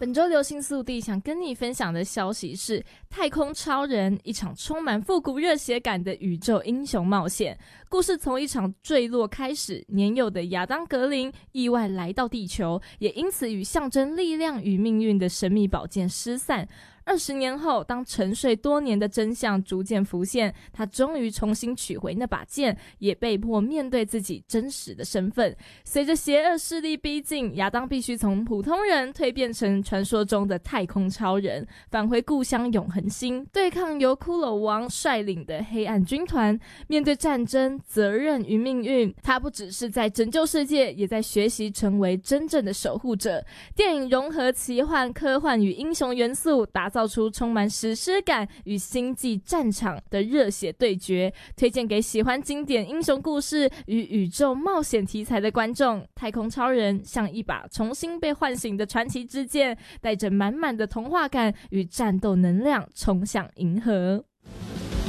本周流行速递想跟你分享的消息是太空超人，一场充满复古热血感的宇宙英雄冒险。故事从一场坠落开始，年幼的亚当格林意外来到地球，也因此与象征力量与命运的神秘宝剑失散。20年后，当沉睡多年的真相逐渐浮现，他终于重新取回那把剑，也被迫面对自己真实的身份。随着邪恶势力逼近，亚当必须从普通人蜕变成传说中的太空超人，返回故乡永恒星，对抗由骷髅王率领的黑暗军团。面对战争、责任与命运，他不只是在拯救世界，也在学习成为真正的守护者。电影融合奇幻、科幻与英雄元素，打造出充满史诗感与星际战场的热血对决，推荐给喜欢经典英雄故事与宇宙冒险题材的观众。太空超人像一把重新被唤醒的传奇之剑，带着满满的童话感与战斗能量冲向银河。